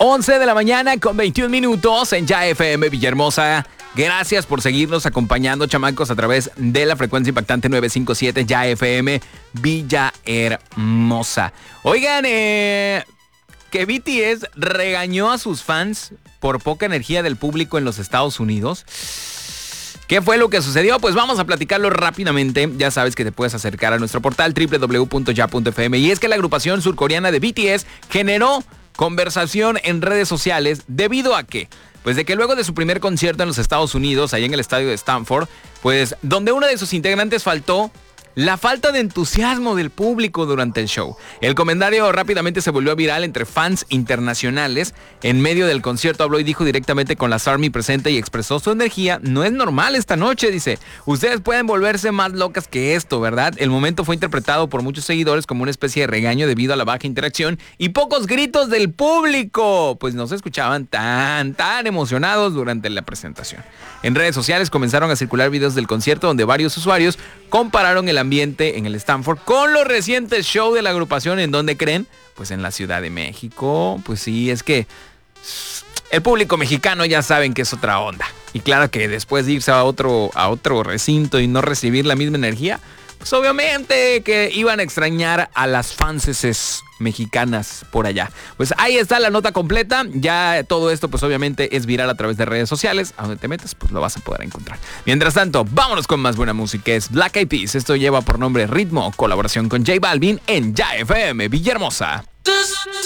11 de la mañana con 21 minutos en Ya FM Villahermosa. Gracias por seguirnos acompañando, chamacos, a través de la frecuencia impactante 957 Ya FM Villahermosa. Oigan, que BTS regañó a sus fans por poca energía del público en los Estados Unidos. ¿Qué fue lo que sucedió? Pues vamos a platicarlo rápidamente. Ya sabes que te puedes acercar a nuestro portal www.ya.fm. Y es que la agrupación surcoreana de BTS generó conversación en redes sociales debido a que, pues de que luego de su primer concierto en los Estados Unidos, ahí en el estadio de Stanford, pues donde uno de sus integrantes faltó, la falta de entusiasmo del público durante el show. El comentario rápidamente se volvió viral entre fans internacionales. En medio del concierto habló y dijo directamente con las ARMY presente y expresó su energía. No es normal esta noche, dice. Ustedes pueden volverse más locas que esto, ¿verdad? El momento fue interpretado por muchos seguidores como una especie de regaño debido a la baja interacción y pocos gritos del público, pues no se escuchaban tan emocionados durante la presentación. En redes sociales comenzaron a circular videos del concierto donde varios usuarios compararon el ambiente en el Stanford con los recientes shows de la agrupación. ¿En dónde creen? Pues en la Ciudad de México. Pues sí, es que el público mexicano ya saben que es otra onda. Y claro que después de irse a otro recinto y no recibir la misma energía, pues obviamente que iban a extrañar a las fanses mexicanas por allá. Pues ahí está la nota completa. Ya todo esto pues obviamente es viral a través de redes sociales. A donde te metas pues lo vas a poder encontrar. Mientras tanto, vámonos con más buena música. Es Black Eyed Peas. Esto lleva por nombre Ritmo, colaboración con J Balvin en Ya FM Villahermosa.